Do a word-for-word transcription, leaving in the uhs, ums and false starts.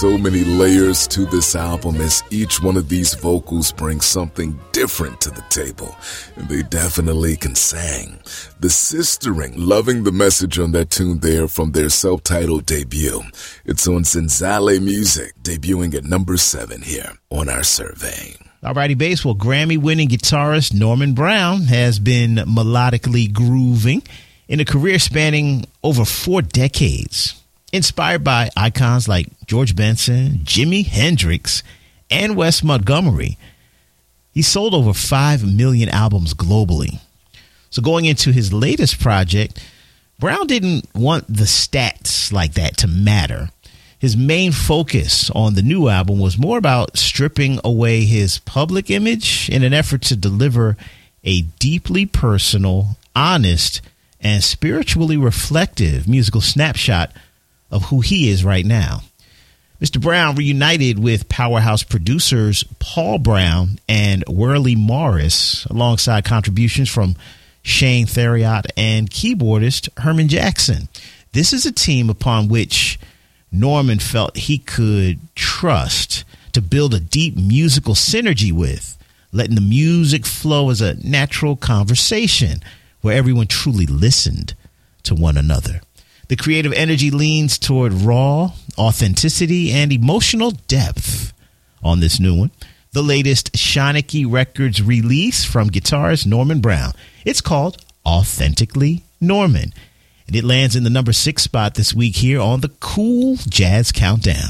so many layers to this album, as each one of these vocals brings something different to the table, and they definitely can sing. The Sistering, loving the message on that tune there from their self-titled debut. It's on Zenzale Music, debuting at number seven here on our survey. Alrighty, bass. Well, Grammy-winning guitarist Norman Brown has been melodically grooving in a career spanning over four decades. Inspired by icons like George Benson, Jimi Hendrix, and Wes Montgomery, he sold over five million albums globally. So going into his latest project, Brown didn't want the stats like that to matter. His main focus on the new album was more about stripping away his public image in an effort to deliver a deeply personal, honest, and spiritually reflective musical snapshot of who he is right now. Mister Brown reunited with powerhouse producers Paul Brown and Worley Morris, alongside contributions from Shane Theriot and keyboardist Herman Jackson. This is a team upon which Norman felt he could trust to build a deep musical synergy with, letting the music flow as a natural conversation where everyone truly listened to one another. The creative energy leans toward raw authenticity and emotional depth on this new one. The latest Shanachie Records release from guitarist Norman Brown. It's called Authentically Norman, and it lands in the number six spot this week here on the Cool Jazz Countdown.